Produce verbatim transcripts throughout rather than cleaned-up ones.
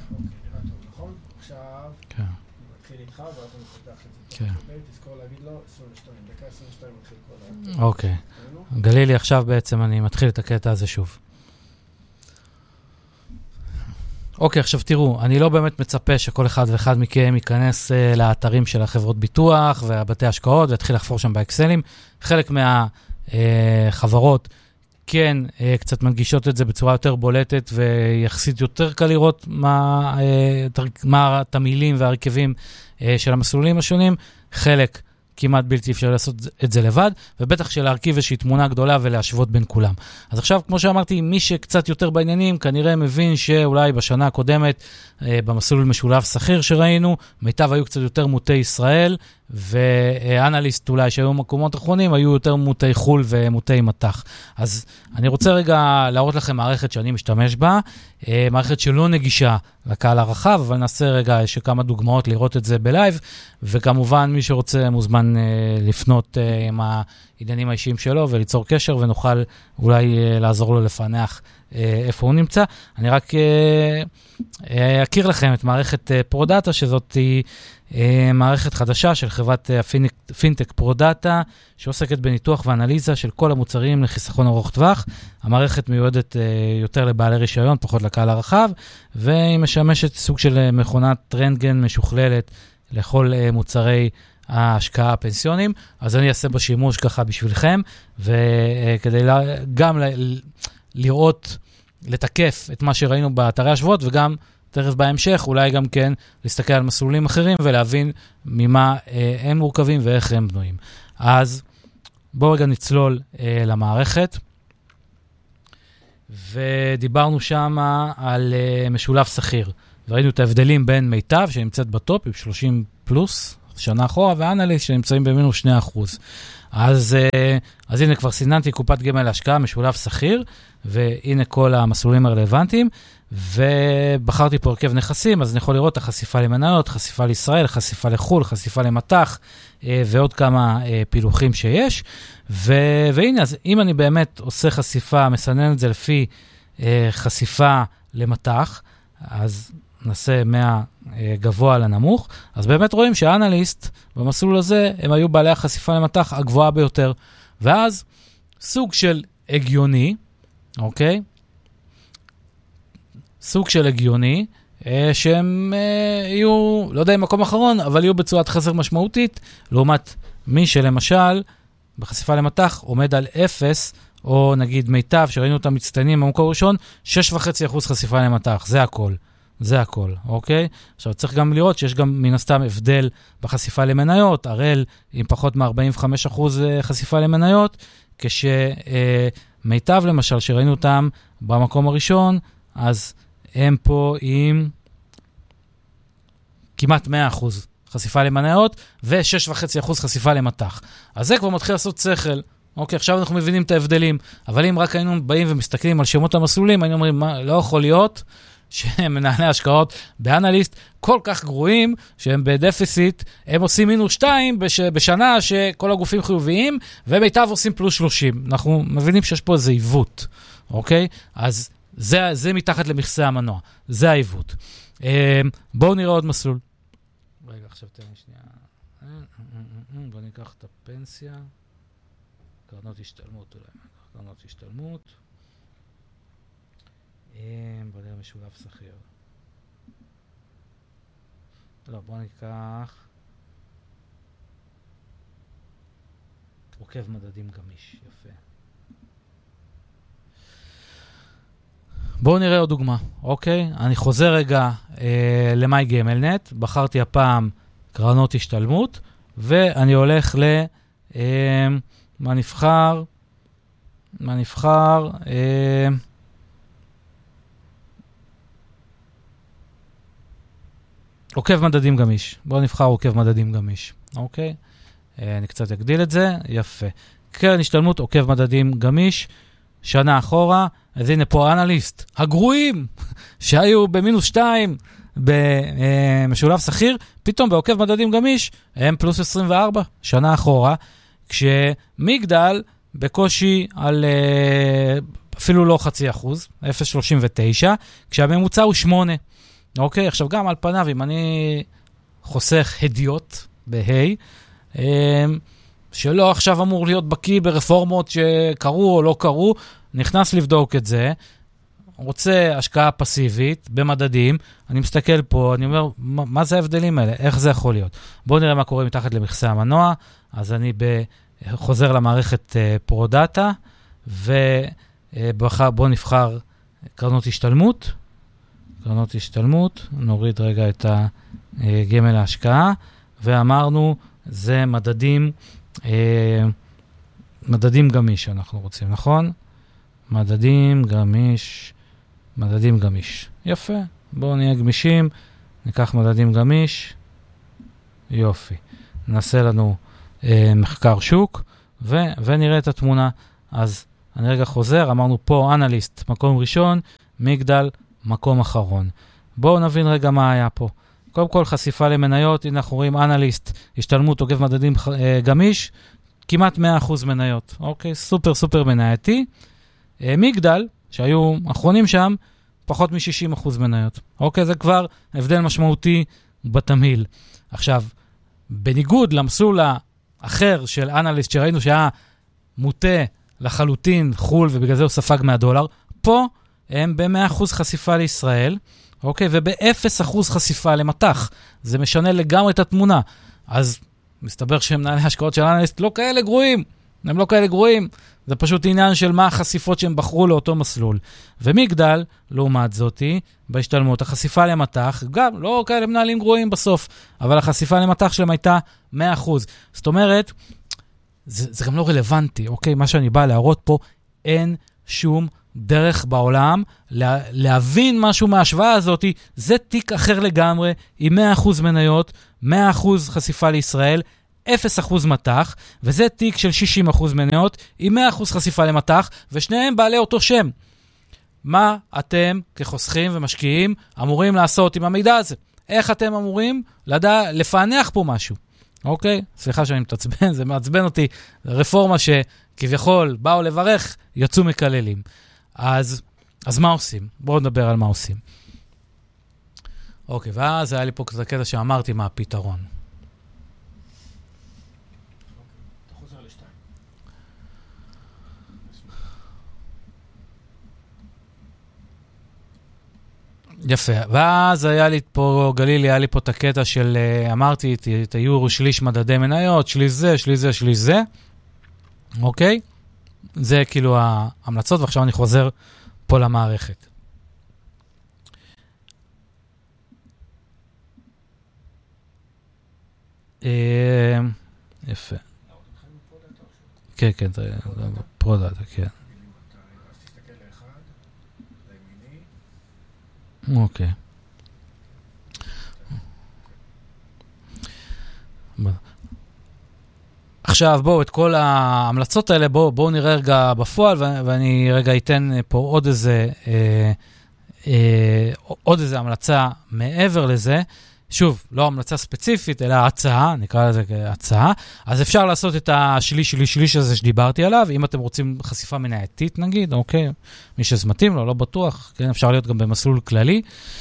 נראה טוב, נכון? עכשיו, כן. מתחיל איתך, ואז אני פותח את זה. כן. תזכור להגיד לו, עשרים ושתיים, דקה עשרים ושתיים מתחיל כל ה... אוקיי. גלילי, עכשיו בעצם אני מתחיל את הקטע הזה שוב. אוקיי, עכשיו תראו, אני לא באמת מצפה שכל אחד ואחד מכם ייכנס uh, לאתרים של החברות ביטוח והבתי השקעות ויתחיל לחפור שם באקסלים. חלק מהחברות uh, כן uh, קצת מנגישות את זה בצורה יותר בולטת ויחסית יותר קל לראות מה, uh, מה התמילים והרכיבים uh, של המסלולים השונים. חלק כמעט בלתי אפשר לעשות את זה לבד, ובטח שלהרכיב איזושהי תמונה גדולה ולהשוות בין כולם. אז עכשיו, כמו שאמרתי, מי שקצת יותר בעניינים, כנראה מבין שאולי בשנה הקודמת, במסלול משולב שכיר שראינו, מיטב היו קצת יותר מוטי ישראל, ואנליסט אולי שהיו מקומות אחרונים, היו יותר מוטי חול ומוטי מתח. אז אני רוצה רגע להראות לכם מערכת שאני משתמש בה, מערכת שלא נגישה לקהל הרחב, אבל נעשה רגע יש כמה דוגמאות לראות את זה בלייב, וכמובן מי שרוצה מוזמן לפנות עם העניינים האישיים שלו וליצור קשר, ונוכל אולי לעזור לו לפענח איפה הוא נמצא. אני רק אכיר לכם את מערכת פרודאטה, שזאת היא מערכת חדשה של חברת פינטק פרודאטה, שעוסקת בניתוח ואנליזה של כל המוצרים לחיסכון ארוך טווח. המערכת מיועדת יותר לבעלי רישיון, פחות לקהל הרחב, והיא משמשת סוג של מכונת רנטגן משוכללת לכל מוצרי ההשקעה הפנסיונים. אז אני אעשה בשימוש ככה בשבילכם, וכדי גם לראות, לתקף את מה שראינו באתרי השבועות, וגם תכף בהמשך, אולי גם כן להסתכל על מסלולים אחרים ולהבין ממה אה, הם מורכבים ואיך הם בנויים. אז בואו רגע נצלול אה, למערכת. ודיברנו שם על אה, משולב שכיר. וראינו את ההבדלים בין מיטב שנמצאת בטופ עם שלושים פלוס שנה אחורה, ואנליסט שנמצאים במינוס שני אחוז. אז, אה, אז הנה כבר סיננתי קופת גמל להשקעה משולב שכיר, והנה כל המסלולים הרלוונטיים. ובחרתי פה הרכב נכסים, אז אני יכול לראות את החשיפה למניות, חשיפה לישראל, חשיפה לחול, חשיפה למתח, ועוד כמה פילוחים שיש. ו- והנה, אז אם אני באמת עושה חשיפה, מסנן את זה לפי חשיפה למתח, אז נעשה מהגבוה לנמוך, אז באמת רואים שהאנליסט במסלול הזה, הם היו בעלי החשיפה למתח הגבוהה ביותר. ואז סוג של הגיוני, אוקיי? סוג של הגיוני, שהם יהיו, לא יודע אם מקום אחרון, אבל יהיו בצורת חסר משמעותית, לעומת מי שלמשל, בחשיפה למתח, עומד על אפס, או נגיד מיטב, שראינו אותם מצטיינים במקור ראשון, שש נקודה חמש אחוז חשיפה למתח, זה הכל. זה הכל, אוקיי? עכשיו צריך גם לראות שיש גם מן הסתם הבדל בחשיפה למניות, הראל עם פחות מ-ארבעים וחמישה אחוז חשיפה למניות, כשמיטב למשל, שראינו אותם במקום הראשון, אז הם פה עם כמעט מאה אחוז חשיפה למניות, ו-שש נקודה חמש אחוז חשיפה למתח. אז זה כבר מתחיל לעשות שכל. אוקיי, עכשיו אנחנו מבינים את ההבדלים, אבל אם רק היינו באים ומסתכלים על שמות המסלולים, היינו אומרים, מה, לא יכול להיות שמנהלי השקעות באנליסט כל כך גרועים, שהם בדפיסיט, הם עושים מינוס שתיים בש, בשנה שכל הגופים חיוביים, ומיטב עושים פלוס שלושים. אנחנו מבינים שיש פה איזה עיוות. אוקיי? אז זה, זה מתחת למכסה המנוע. זה העיוות. בואו נראה עוד מסלול. רגע, עכשיו תן לי שנייה. בואו ניקח את הפנסיה. קרנות השתלמות אולי. קרנות השתלמות. בואו נראה משולב שכיר. לא, בואו ניקח. עוקב מדדים גמיש. יפה. בואו נראה עוד דוגמה, אוקיי? אני חוזר רגע אה, למי גמלנט, בחרתי הפעם קרנות השתלמות, ואני הולך ל... אה, מה נבחר? מה נבחר? אה, עוקב מדדים גמיש. בואו נבחר עוקב מדדים גמיש, אוקיי? אה, אני קצת אגדיל את זה, יפה. קרן השתלמות, עוקב מדדים גמיש, שנה אחורה, אז הנה פה אנליסט, הגרועים שהיו במינוס שתיים במשולב שכיר, פתאום בעוקב מדדים גמיש, הם פלוס עשרים וארבע, שנה אחורה, כשמגדל בקושי על אפילו לא חצי אחוז, אפס נקודה שלושים ותשע, כשהממוצע הוא שמונה. אוקיי? עכשיו גם על פניו, אם אני חוסך הדיוט בהי, שלא עכשיו אמור להיות בקיא ברפורמות שקרו או לא קרו, נכנס לבדוק את זה, רוצה השקעה פסיבית במדדים, אני מסתכל פה, אני אומר, מה, מה זה ההבדלים האלה? איך זה יכול להיות? בואו נראה מה קורה מתחת למכסה המנוע, אז אני ב, חוזר למערכת פרודאטה, ובואו נבחר קרנות השתלמות, קרנות השתלמות, נוריד רגע את הגמל ההשקעה, ואמרנו, זה מדדים, מדדים גמיש אנחנו רוצים, נכון? מדדים גמיש, מדדים גמיש. יפה. בואו נהיה גמישים, ניקח מדדים גמיש, יופי. נעשה לנו אה, מחקר שוק, ו, ונראה את התמונה. אז אני רגע חוזר, אמרנו פה אנליסט, מקום ראשון, מגדל, מקום אחרון. בואו נבין רגע מה היה פה. קודם כל חשיפה למניות, הנה אנחנו רואים אנליסט, השתלמות עוקב מדדים אה, גמיש, כמעט מאה אחוז מניות. אוקיי, סופר סופר מנייתי. אה, מגדל, שהיו אחרונים שם, פחות מ-שישים אחוז מניות. אוקיי, זה כבר הבדל משמעותי בתמהיל. עכשיו, בניגוד למסלול האחר של אנליסט, שראינו שהיה מוטה לחלוטין חול, ובגלל זה הוא ספג מאה דולר, פה הם ב-מאה אחוז חשיפה לישראל, אוקיי, וב-אפס אחוז חשיפה למתח. זה משנה לגמרי את התמונה. אז מסתבר שמנהלי השקעות של אנליסט לא כאלה גרועים. הם לא כאלה גרועים. זה פשוט עניין של מה החשיפות שהם בחרו לאותו מסלול. ומגדל, לעומת זאתי, בהשתלמות, החשיפה למתח, גם לא כאלה מנהלים גרועים בסוף, אבל החשיפה למתח שלהם הייתה מאה אחוז. זאת אומרת, זה, זה גם לא רלוונטי, אוקיי? מה שאני בא להראות פה, אין שום דרך בעולם לה, להבין משהו מההשוואה הזאת, זה תיק אחר לגמרי, עם מאה אחוז מניות, מאה אחוז חשיפה לישראל, אפס אחוז מתח, וזה תיק של שישים אחוז מניות, עם מאה אחוז חשיפה למתח, ושניהם בעלי אותו שם. מה אתם כחוסכים ומשקיעים אמורים לעשות עם המידע הזה? איך אתם אמורים לדע, לפענח פה משהו? אוקיי? סליחה שאני מתעצבן, זה מעצבן אותי. רפורמה שכביכול באו לברך, יצאו מקללים. אז, אז מה עושים? בואו נדבר על מה עושים. אוקיי, ואז היה לי פה כזה קטע שאמרתי מה הפתרון. יפה, ואז היה לי פה, גלילי, היה לי פה את הקטע של, אמרתי, את היורו שליש מדדי מניות, שליש זה, שליש זה, שליש זה, אוקיי? זה כאילו ההמלצות, ועכשיו אני חוזר פה למערכת. יפה. כן, כן, זה פרודאטה, כן. אוקיי. עכשיו בואו, את כל ההמלצות האלה, בואו בוא נראה רגע בפועל, ואני רגע אתן פה עוד איזה, אה, אה, עוד איזה המלצה מעבר לזה. שוב, לא המלצה ספציפית, אלא הצעה, נקרא לזה הצעה. אז אפשר לעשות את השליש, שליש, שליש הזה שדיברתי עליו, אם אתם רוצים חשיפה מנייתית נגיד, אוקיי, מי שזה מתאים לו, לא בטוח, כן, אפשר להיות גם במסלול כללי,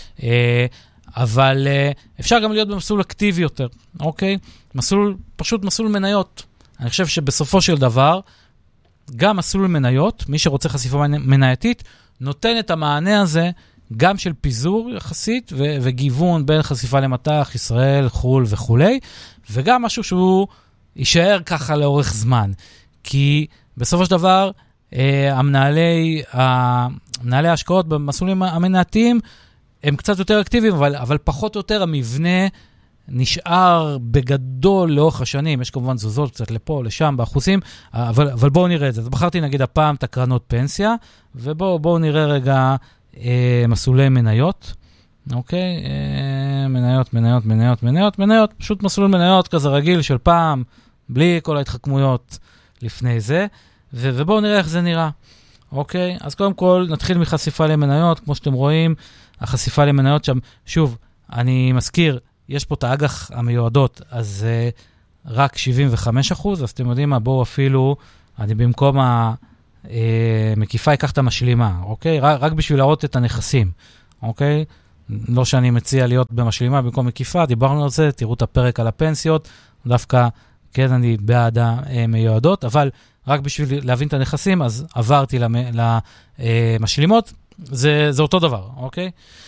אבל אפשר גם להיות במסלול אקטיבי יותר, אוקיי? מסלול, פשוט מסלול מניות. אני חושב שבסופו של דבר, גם מסלול מניות, מי שרוצה חשיפה מנייתית, נותן את המענה הזה, גם של פיזור יחסית, ו- וגיוון בין חשיפה למתח, ישראל, חול וכולי, וגם משהו שהוא יישאר ככה לאורך זמן. כי בסופו של דבר, אה, המנהלי, המנהלי ההשקעות במסלולים המנייתיים, הם קצת יותר אקטיביים, אבל, אבל פחות או יותר המבנה נשאר בגדול לאורך השנים. יש כמובן זוזות קצת לפה, לשם, באחוזים, אבל, אבל בואו נראה את זה. אז בחרתי נגיד הפעם את הקרנות פנסיה, ובואו בואו נראה רגע אה, מסלולי מניות. אוקיי? אה, מניות, מניות, מניות, מניות, מניות. פשוט מסלול מניות כזה רגיל של פעם, בלי כל ההתחכמויות לפני זה. ו- ובואו נראה איך זה נראה. אוקיי? אז קודם כל נתחיל מחשיפה למניות. כמו שאתם רואים, החשיפה למניות שם, שוב, אני מזכיר, יש פה את האג"ח המיועדות, אז uh, רק שבעים וחמישה אחוז, אז אתם יודעים מה, בואו אפילו, אני במקום המקיפה אקח את המשלימה, אוקיי? רק, רק בשביל להראות את הנכסים, אוקיי? לא שאני מציע להיות במשלימה במקום מקיפה, דיברנו על זה, תראו את הפרק על הפנסיות, דווקא כן אני בעד המיועדות, אבל רק בשביל להבין את הנכסים, אז עברתי למשלימות, זה, זה אותו דבר, אוקיי?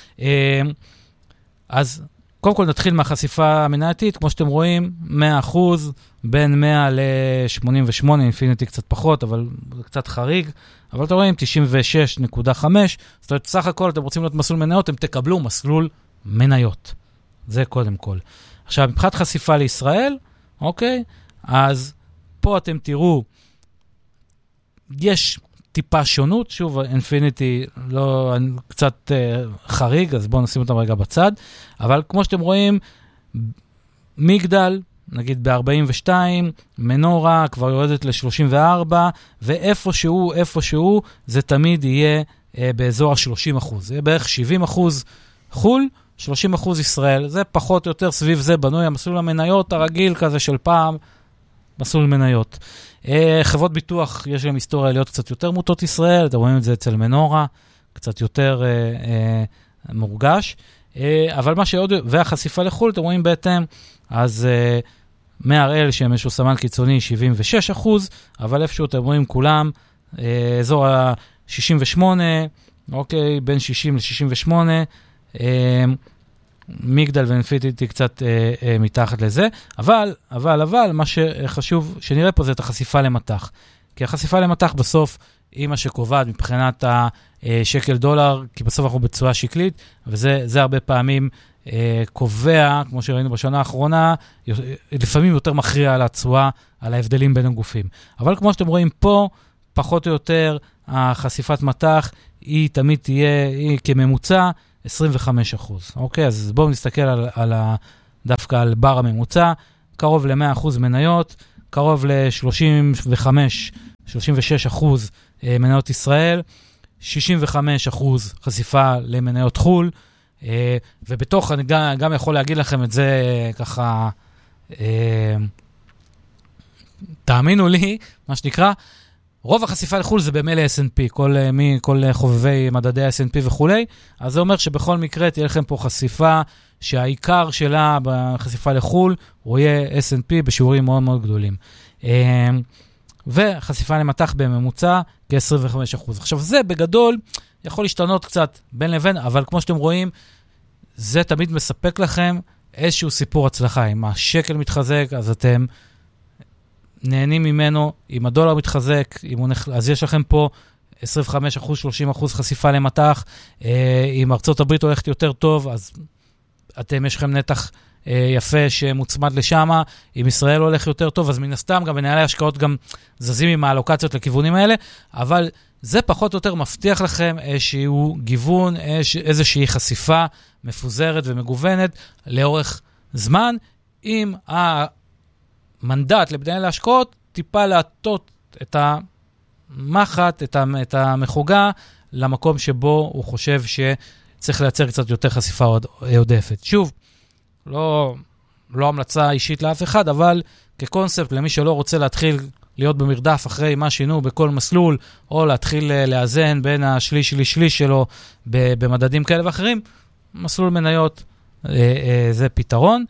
אז קודם כל נתחיל מהחשיפה המנייתית, כמו שאתם רואים, מאה אחוז, בין מאה ל-שמונים ושמונה, אינפיניטי קצת פחות, אבל זה קצת חריג, אבל אתם רואים תשעים ושש נקודה חמש, זאת אומרת, סך הכל אתם רוצים להיות מסלול מניות, אתם תקבלו מסלול מניות. זה קודם כל. עכשיו, מבחינת חשיפה לישראל, אוקיי, אז פה אתם תראו, יש טיפה שונות, שוב, אינפיניטי לא, קצת uh, חריג, אז בואו נשים אותם רגע בצד, אבל כמו שאתם רואים, מגדל, נגיד ב-ארבעים ושתיים, מנורה כבר יורדת ל-שלושים וארבע, ואיפשהו, איפשהו, זה תמיד יהיה uh, באזור ה-שלושים אחוז. זה יהיה בערך שבעים אחוז חול, שלושים אחוז ישראל. זה פחות או יותר סביב זה בנוי המסלול המניות הרגיל כזה של פעם, מסלול מניות. Uh, חברות ביטוח, יש להם היסטוריה להיות קצת יותר מוטות ישראל, אתם רואים את זה אצל מנורה, קצת יותר uh, uh, מורגש. Uh, אבל מה שעוד, והחשיפה לחול, אתם רואים בהתאם, אז uh, מהראל שהם איזשהו סמן קיצוני שבעים ושש אחוז, אבל איפשהו אתם רואים כולם, uh, אזור ה-שישים ושמונה, אוקיי, בין שישים ל-שישים ושמונה, uh, מגדל ואינפיניטי קצת אה, אה, מתחת לזה, אבל, אבל, אבל, מה שחשוב שנראה פה זה את החשיפה למתח. כי החשיפה למתח בסוף היא מה שקובעת מבחינת השקל דולר, כי בסוף אנחנו בצורה שקלית, וזה זה הרבה פעמים אה, קובע, כמו שראינו בשנה האחרונה, לפעמים יותר מכריע על הצורה, על ההבדלים בין הגופים. אבל כמו שאתם רואים פה, פחות או יותר, החשיפת מתח היא תמיד תהיה, היא כממוצע, עשרים וחמישה אחוז. אוקיי, אז בואו נסתכל על, על ה, דווקא על בר הממוצע, קרוב ל-מאה אחוז מניות, קרוב ל-שלושים וחמש שלושים ושש אחוז מניות ישראל, שישים וחמישה אחוז חשיפה למניות חול, ובתוך, אני גם, גם יכול להגיד לכם את זה ככה, תאמינו לי, מה שנקרא, רוב החשיפה לחול זה במילא אס אנד פי, כל, מי, כל חובבי מדדי אס אנד פי וכולי, אז זה אומר שבכל מקרה תהיה לכם פה חשיפה שהעיקר שלה בחשיפה לחול הוא יהיה אס אנד פי בשיעורים מאוד מאוד גדולים. וחשיפה למתח בממוצע כ-עשרים וחמישה אחוז. עכשיו זה בגדול יכול להשתנות קצת בין לבין, אבל כמו שאתם רואים, זה תמיד מספק לכם איזשהו סיפור הצלחה. אם השקל מתחזק, אז אתם נהנים ממנו, אם הדולר מתחזק, אם הוא נח... אז יש לכם פה עשרים וחמישה אחוז, שלושים אחוז חשיפה למתח, אם ארצות הברית הולכת יותר טוב, אז אתם יש לכם נתח יפה שמוצמד לשם, אם ישראל הולך יותר טוב, אז מן הסתם גם בנהלי השקעות גם זזים עם האלוקציות לכיוונים האלה, אבל זה פחות או יותר מבטיח לכם איזשהו גיוון, איזושהי חשיפה מפוזרת ומגוונת לאורך זמן, עם המנדט לבנהלי ההשקעות, טיפה להטות את המחט, את המחוגה, למקום שבו הוא חושב שצריך לייצר קצת יותר חשיפה עודפת. שוב, לא, לא המלצה אישית לאף אחד, אבל כקונספט, למי שלא רוצה להתחיל להיות במרדף אחרי מה שינו בכל מסלול, או להתחיל לאזן בין השליש שליש שליש שלו במדדים כאלה ואחרים, מסלול מניות זה פתרון.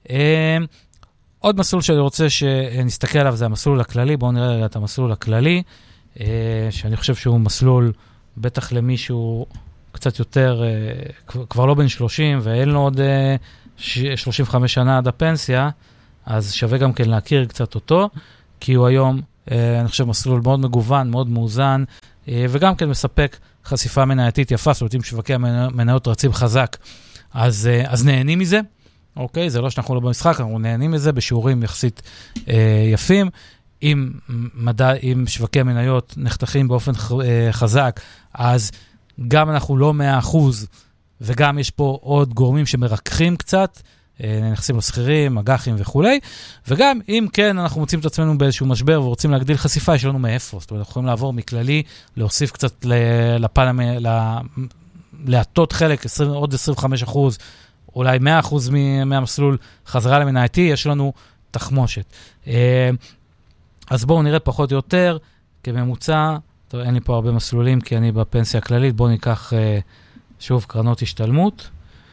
עוד מסלול שאני רוצה שנסתכל עליו זה המסלול הכללי, בואו נראה את המסלול הכללי, שאני חושב שהוא מסלול בטח למישהו קצת יותר, כבר לא בין שלושים ואין לו עוד שלושים וחמש שנה עד הפנסיה, אז שווה גם כן להכיר קצת אותו, כי הוא היום, אני חושב, מסלול מאוד מגוון, מאוד מאוזן, וגם כן מספק חשיפה מנייתית יפה, זאת אומרת, אם שווקי המניות רצים חזק, אז, אז נהנים מזה, אוקיי? זה לא שאנחנו לא במשחק, אנחנו נהנים מזה בשיעורים יחסית יפים, אם, מדע, אם שווקי המניות נחתכים באופן חזק, אז גם אנחנו לא מאה אחוז, וגם יש פה עוד גורמים שמרקחים קצת, נכסים לסחירים, אג"חים וכולי, וגם אם כן אנחנו מוצאים את עצמנו באיזשהו משבר ורוצים להגדיל חשיפה, יש לנו מאיפה, זאת אומרת, אנחנו יכולים לעבור מכללי, להוסיף קצת לפן, להטות חלק, עוד עשרים וחמישה אחוז, אולי מאה אחוז מהמסלול חזרה למנייתי, יש לנו תחמושת. אז בואו נראה פחות או יותר, כממוצע, טוב, אין לי פה הרבה מסלולים, כי אני בפנסיה הכללית, בואו ניקח שוב קרנות השתלמות,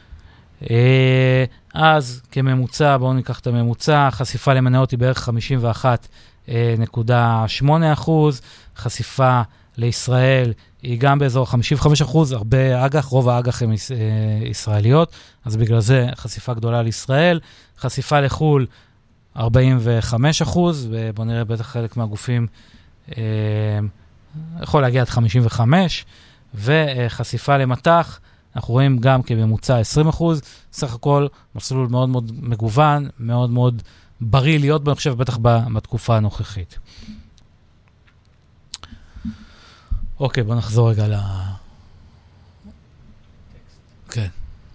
אז כממוצע, בואו ניקח את הממוצע, חשיפה למניות היא בערך חמישים ואחת נקודה שמונה אחוז, חשיפה לישראל היא גם באזור חמישים וחמישה אחוז, הרבה אג"ח, רוב האג"ח הם ישראליות, אז בגלל זה חשיפה גדולה לישראל, חשיפה לחול ארבעים וחמישה אחוז, ובואו נראה בטח חלק מהגופים יכול להגיע עד חמישים וחמש, וחשיפה למטח, אנחנו רואים גם כממוצע עשרים אחוז, סך הכל מסלול מאוד מאוד מגוון, מאוד מאוד בריא להיות בו, אני חושב, בטח בתקופה הנוכחית. אוקיי, בוא נחזור רגע ל... כן.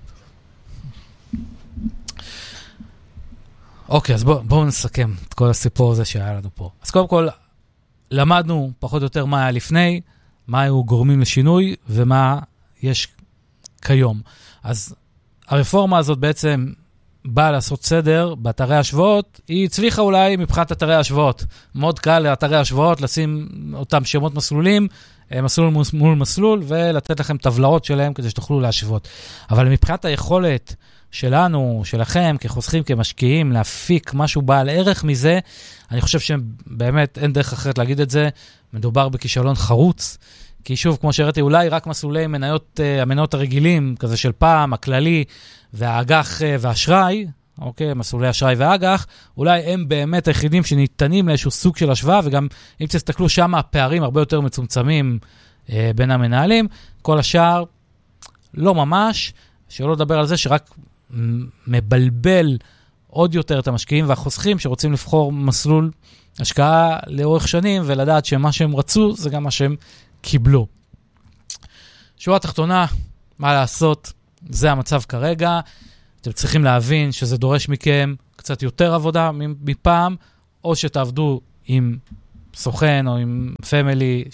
אוקיי, אז בואו בוא נסכם את כל הסיפור הזה שהיה לנו פה. אז קודם כל, למדנו פחות או יותר מה היה לפני, מה היו גורמים לשינוי, ומה יש כיום. אז הרפורמה הזאת בעצם באה לעשות סדר באתרי השוואות, היא הצליחה אולי מבחינת אתרי השוואות. מאוד קל לאתרי השוואות לשים אותם שמות מסלולים, מסלול מול מסלול, ולתת לכם טבלאות שלהם כדי שתוכלו להשוות. אבל מבחינת היכולת שלנו, שלכם, כחוסכים, כמשקיעים, להפיק משהו בעל ערך מזה, אני חושב שבאמת אין דרך אחרת להגיד את זה, מדובר בכישלון חרוץ, כי שוב, כמו שהראיתי, אולי רק מסלולי מניות, המניות הרגילים, כזה של פעם, הכללי, והאג"ח והאשראי, אוקיי, מסלולי אשראי והאג"ח, אולי הם באמת היחידים שניתנים לאיזשהו סוג של השוואה, וגם אם תסתכלו שם, הפערים הרבה יותר מצומצמים אה, בין המנהלים, כל השאר לא ממש, שלא לדבר על זה שרק מבלבל עוד יותר את המשקיעים והחוסכים שרוצים לבחור מסלול השקעה לאורך שנים, ולדעת שמה שהם רצו זה גם מה שהם קיבלו. שורה תחתונה, מה לעשות? זה המצב כרגע. אתם צריכים להבין שזה דורש מכם קצת יותר עבודה מפעם, או שתעבדו עם סוכן או עם פמילי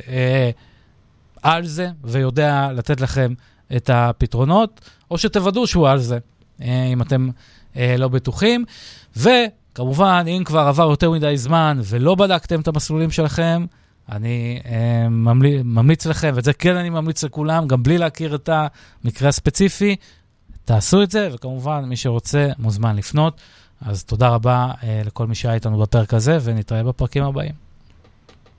שעל זה ויודע לתת לכם את הפתרונות, או שתוודאו שהוא על זה, אם אתם לא בטוחים. וכמובן, אם כבר עבר יותר מדי זמן ולא בדקתם את המסלולים שלכם, אני אה, ממליץ, ממליץ לכם, ואת זה כן אני ממליץ לכולם, גם בלי להכיר את המקרה הספציפי, תעשו את זה, וכמובן מי שרוצה מוזמן לפנות. אז תודה רבה אה, לכל מי שהיה איתנו בפרק הזה, ונתראה בפרקים הבאים.